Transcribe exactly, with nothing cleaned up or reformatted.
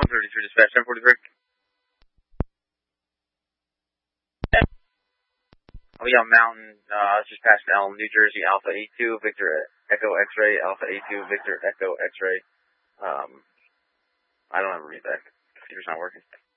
thirty-three dispatch, ten forty-three. Oh yeah, Mountain, uh, just past Elm, New Jersey, Alpha eight two, Victor Echo X-ray, Alpha eight two, Victor Echo X-ray. Um, I don't ever read that. Computer's not working.